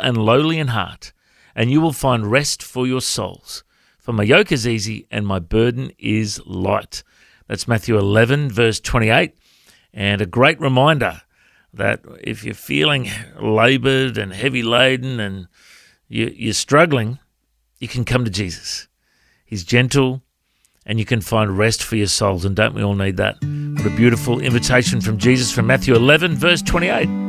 and lowly in heart, and you will find rest for your souls. For my yoke is easy and my burden is light. That's Matthew 11, verse 28. And a great reminder that if you're feeling labored and heavy laden and you're struggling, you can come to Jesus. He's gentle and you can find rest for your souls. And don't we all need that? What a beautiful invitation from Jesus from Matthew 11, verse 28.